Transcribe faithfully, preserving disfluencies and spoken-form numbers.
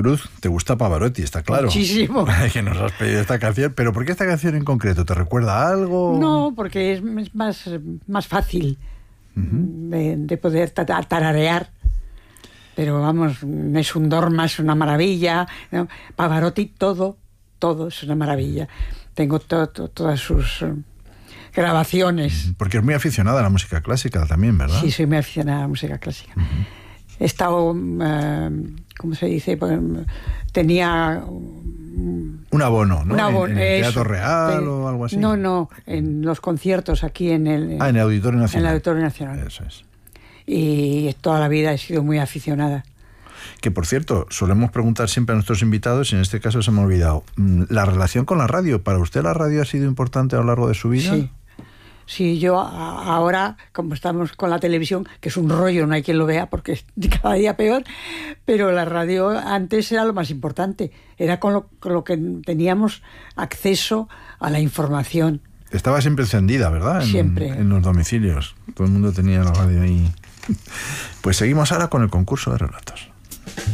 Cruz, te gusta Pavarotti, está claro. Muchísimo. Que nos has pedido esta canción, pero ¿por qué esta canción en concreto? ¿Te recuerda a algo? No, porque es, es más, más fácil uh-huh. de, de poder tararear. Pero vamos, Nessun Dorma es una maravilla, ¿no? Pavarotti, todo, todo es una maravilla. Tengo to, to, todas sus uh, grabaciones. Porque es muy aficionada a la música clásica también, ¿verdad? Sí, soy muy aficionada a la música clásica. Uh-huh. He estado, uh, ¿cómo se dice? Pues, tenía... Un abono, ¿no? Un abono, ¿En, en el Teatro eso, Real te, o algo así? No, no, en los conciertos aquí en el... Ah, en el Auditorio Nacional. En el Auditorio Nacional. Eso es. Y toda la vida he sido muy aficionada. Que, por cierto, solemos preguntar siempre a nuestros invitados, y en este caso se me ha olvidado, la relación con la radio. ¿Para usted la radio ha sido importante a lo largo de su vida? Sí. Sí, yo ahora, como estamos con la televisión, que es un rollo, no hay quien lo vea porque es cada día peor, pero la radio antes era lo más importante, era con lo, con lo que teníamos acceso a la información. Estaba siempre encendida, ¿verdad? En, siempre. En los domicilios. Todo el mundo tenía la radio ahí. Pues seguimos ahora con el concurso de relatos.